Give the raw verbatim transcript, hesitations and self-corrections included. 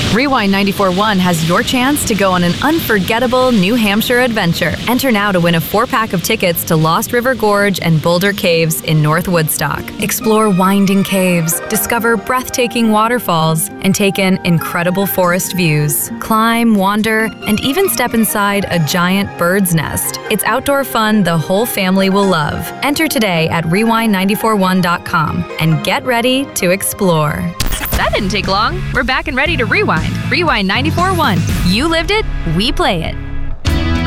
Rewind ninety-four point one has your chance to go on an unforgettable New Hampshire adventure. Enter now to win a four-pack of tickets to Lost River Gorge and Boulder Caves in North Woodstock. Explore winding caves, discover breathtaking waterfalls, and take in incredible forest views. Climb, wander, and even step inside a giant bird's nest. It's outdoor fun the whole family will love. Enter today at rewind nine four one dot com and get ready to explore. That didn't take long. We're back and ready to rewind. Rewind ninety-four point one. You lived it, we play it.